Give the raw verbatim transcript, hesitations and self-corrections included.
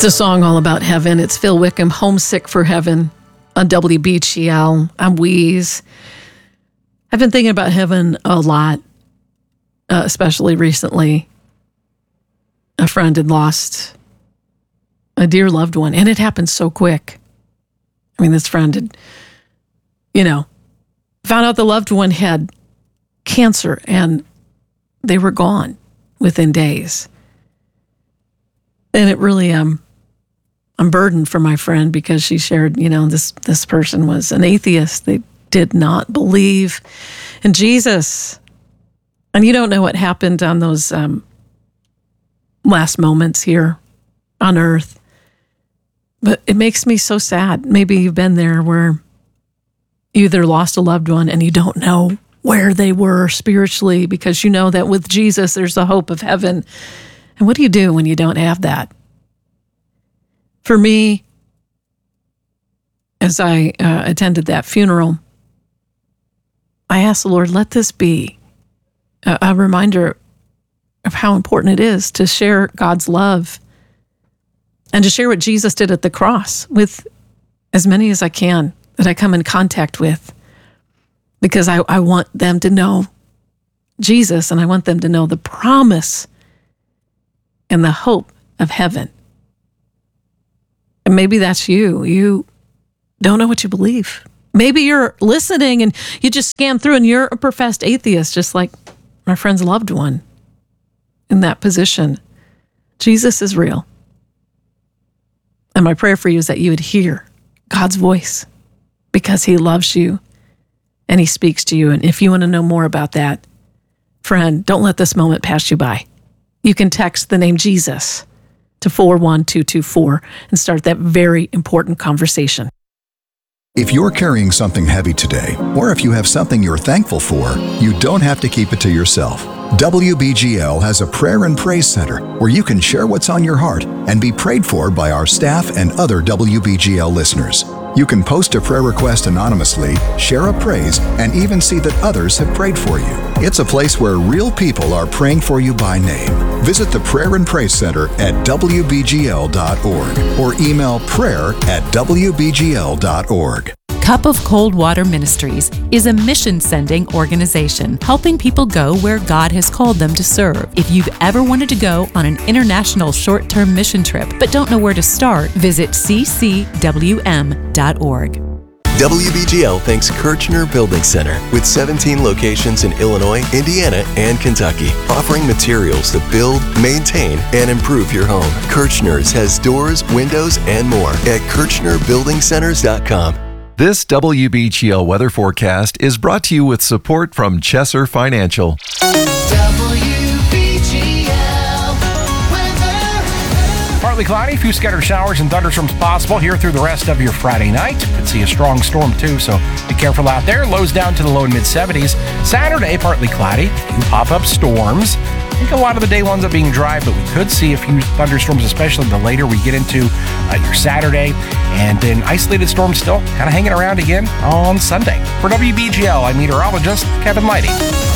It's a song all about heaven. It's Phil Wickham, Homesick for Heaven on W B G L. I'm Wheeze. I've been thinking about heaven a lot, uh, especially recently. A friend had lost a dear loved one, and it happened so quick. I mean, this friend had, you know, found out the loved one had cancer, and they were gone within days. And it really, um, I'm burdened for my friend because she shared, you know, this this person was an atheist. They did not believe in Jesus. And you don't know what happened on those um, last moments here on earth. But it makes me so sad. Maybe you've been there where you either lost a loved one and you don't know where they were spiritually because you know that with Jesus, there's the hope of heaven. And what do you do when you don't have that? For me, as I uh, attended that funeral, I asked the Lord, let this be a, a reminder of how important it is to share God's love and to share what Jesus did at the cross with as many as I can that I come in contact with, because I, I want them to know Jesus and I want them to know the promise and the hope of heaven. And maybe that's you. You don't know what you believe. Maybe you're listening and you just scan through and you're a professed atheist, just like my friend's loved one in that position. Jesus is real. And my prayer for you is that you would hear God's voice because he loves you and he speaks to you. And if you want to know more about that, friend, don't let this moment pass you by. You can text the name Jesus to four one two two four and start that very important conversation. If you're carrying something heavy today, or if you have something you're thankful for, you don't have to keep it to yourself. W B G L has a prayer and praise center where you can share what's on your heart and be prayed for by our staff and other W B G L listeners. You can post a prayer request anonymously, share a praise, and even see that others have prayed for you. It's a place where real people are praying for you by name. Visit the Prayer and Praise Center at w b g l dot org or email prayer at w b g l dot org. Cup of Cold Water Ministries is a mission-sending organization helping people go where God has called them to serve. If you've ever wanted to go on an international short-term mission trip but don't know where to start, visit c c w m dot org. W B G L thanks Kirchner Building Center with seventeen locations in Illinois, Indiana, and Kentucky, offering materials to build, maintain, and improve your home. Kirchner's has doors, windows, and more at kirchner building centers dot com. This W B G L weather forecast is brought to you with support from Chesser Financial. W B G L weather. Partly cloudy, a few scattered showers and thunderstorms possible here through the rest of your Friday night. Could see a strong storm too, so be careful out there. Lows down to the low and mid seventies. Saturday, partly cloudy, a few pop-up storms. I think a lot of the day will end up being dry, but we could see a few thunderstorms, especially the later we get into uh, your Saturday. And then isolated storms still kind of hanging around again on Sunday. For W B G L, I'm meteorologist Kevin Lighty.